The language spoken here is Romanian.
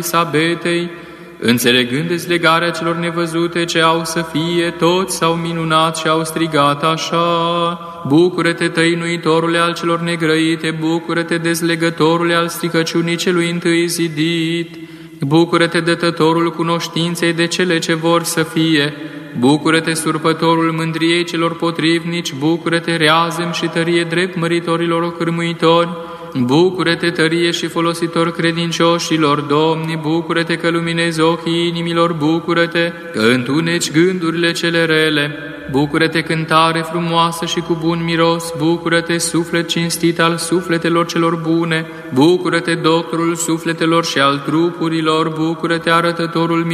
Elisabetei, înțelegând dezlegarea celor nevăzute ce au să fie, toți s-au minunat și au strigat așa: Bucură-te, tăinuitorule al celor negrăite, bucură-te, dezlegătorule al stricăciunii celui întâi zidit, bucură-te, dătătorul cunoștinței de cele ce vor să fie, bucură-te, surpătorul mândriei celor potrivnici, bucură-te, reazem și tărie drept măritorilor ocârmuitori, bucură-te, tărie și folositor credincioșilor, Domni, bucură-te că luminezi ochii inimilor, bucură-te că întuneci gândurile cele rele, bucură-te, cântare frumoasă și cu bun miros, bucură-te, suflet cinstit al sufletelor celor bune, bucură-te, doctorul sufletelor și al trupurilor, bucură-te, arătătorul